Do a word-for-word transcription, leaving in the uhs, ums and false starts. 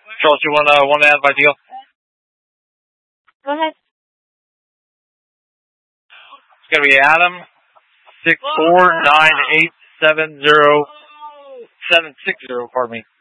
Charles, you want to want to add my deal? Go ahead. It's gonna be Adam six four nine eight seven zero seven six zero. Pardon me.